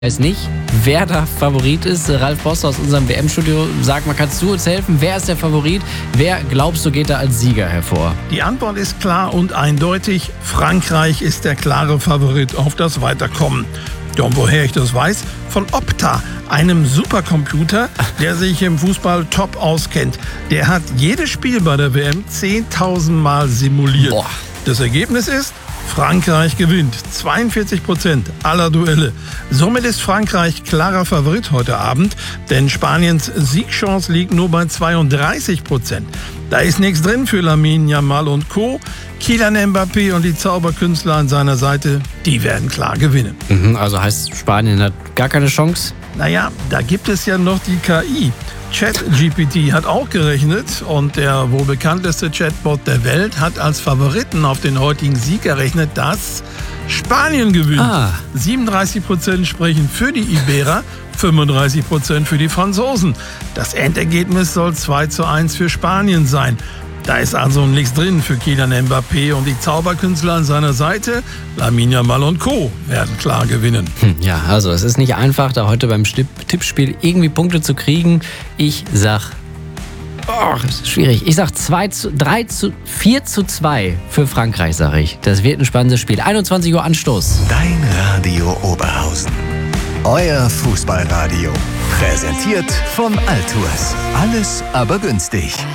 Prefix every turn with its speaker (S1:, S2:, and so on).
S1: weiß nicht, wer da Favorit ist. Ralf Boster aus unserem WM-Studio, sag mal, kannst du uns helfen? Wer ist der Favorit? Wer, glaubst du, geht da als Sieger hervor?
S2: Die Antwort ist klar und eindeutig. Frankreich ist der klare Favorit auf das Weiterkommen. Ja, und woher ich das weiß? Von Opta, einem Supercomputer, der sich im Fußball top auskennt. Der hat jedes Spiel bei der WM 10.000 Mal simuliert.
S1: Boah.
S2: Das Ergebnis ist, Frankreich gewinnt 42% aller Duelle. Somit ist Frankreich klarer Favorit heute Abend, denn Spaniens Siegchance liegt nur bei 32%. Da ist nichts drin für Lamine Yamal und Co. Kylian Mbappé und die Zauberkünstler an seiner Seite, die werden klar gewinnen.
S1: Also heißt, Spanien hat gar keine Chance?
S2: Naja, da gibt es ja noch die KI. ChatGPT hat auch gerechnet und der wohl bekannteste Chatbot der Welt hat als Favoriten auf den heutigen Sieg errechnet, dass Spanien gewinnt. 37% sprechen für die Iberer, 35% für die Franzosen. Das Endergebnis soll 2:1 für Spanien sein. Da ist also nichts drin für Kylian Mbappé und die Zauberkünstler an seiner Seite, Lamine Yamal und Co. werden klar gewinnen.
S1: Ja, also es ist nicht einfach, da heute beim Tippspiel irgendwie Punkte zu kriegen. Ich sag, das ist schwierig. Ich sag 4:2 für Frankreich, sag ich. Das wird ein spannendes Spiel. 21 Uhr Anstoß.
S3: Dein Radio Oberhausen. Euer Fußballradio. Präsentiert von Altours. Alles aber günstig.